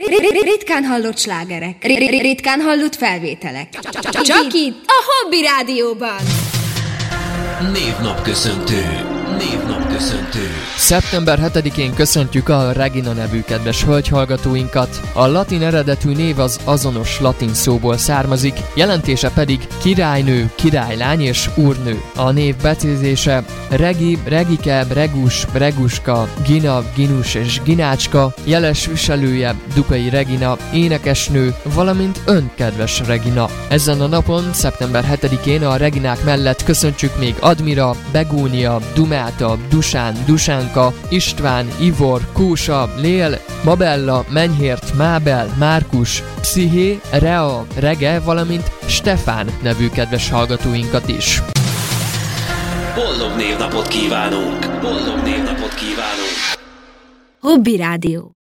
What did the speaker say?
Ritkán hallott slágerek, ritkán hallott felvételek. Csak itt, a Hobby Rádióban. Névnapköszöntő. Szeptember 7-én köszöntjük a Regina nevű kedves hölgyhallgatóinkat. A latin eredetű név az azonos latin szóból származik, jelentése pedig királynő, királylány és úrnő. A név becézése Regi, Regike, Regus, Reguska, Gina, Ginus és Ginácska, jeles viselője Dukai Regina, énekesnő, valamint ön kedves Regina. Ezen a napon, szeptember 7-én a Reginák mellett köszöntsük még Admira, Begónia, Dumáta, Dusán, Dusánka, István, Ivor, Kósa, Lél, Mabella, Menyhért, Mábel, Márkus, Psziché, Rea, Rege, valamint Stefán nevű kedves hallgatóinkat is. Boldog névnapot kívánunk! Hobby Rádió.